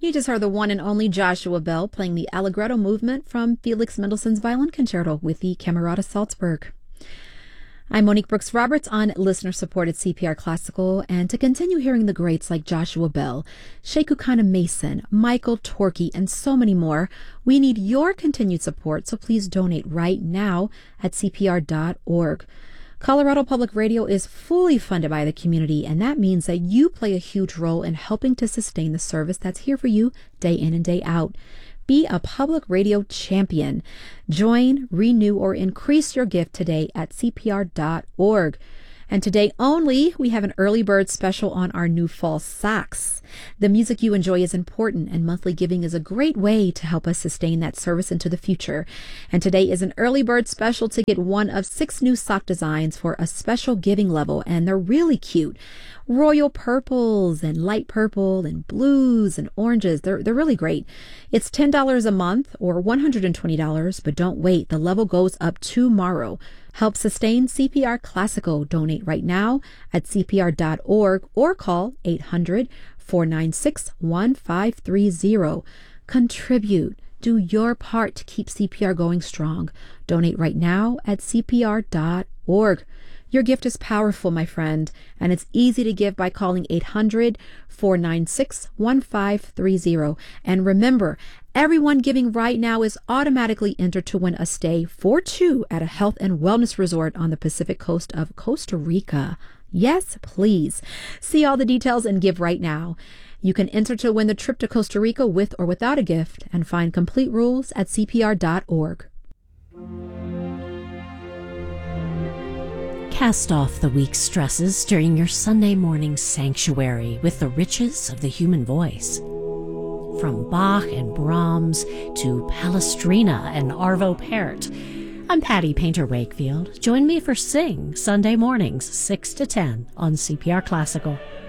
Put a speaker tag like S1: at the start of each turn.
S1: You just heard the one and only Joshua Bell playing the Allegretto movement from Felix Mendelssohn's Violin Concerto with the Camerata Salzburg. I'm Monique Brooks Roberts on listener-supported CPR Classical, and to continue hearing the greats like Joshua Bell, Sheku Kana Mason, Michael Torkey, and so many more, we need your continued support, so please donate right now at CPR.org. Colorado Public Radio is fully funded by the community, and that means that you play a huge role in helping to sustain the service that's here for you day in and day out. Be a public radio champion. Join, renew, or increase your gift today at CPR.org. And today only, we have an early bird special on our new fall socks. The music you enjoy is important, and monthly giving is a great way to help us sustain that service into the future. And today is an early bird special to get one of 6 new sock designs for a special giving level, and they're really cute. Royal purples and light purple and blues and oranges. They're really great. It's $10 a month or $120, but don't wait. The level goes up tomorrow. Help sustain CPR Classical. Donate right now at CPR.org or call 800-496-1530. Contribute. Do your part to keep CPR going strong. Donate right now at CPR.org. Your gift is powerful, my friend, and it's easy to give by calling 800-496-1530. And remember, everyone giving right now is automatically entered to win a stay for 2 at a health and wellness resort on the Pacific coast of Costa Rica. Yes, please. See all the details and give right now. You can enter to win the trip to Costa Rica with or without a gift, and find complete rules at CPR.org.
S2: Cast off the week's stresses during your Sunday morning sanctuary with the riches of the human voice. From Bach and Brahms to Palestrina and Arvo Pärt, I'm Patty Painter Wakefield. Join me for Sing Sunday mornings 6 to 10 on CPR Classical.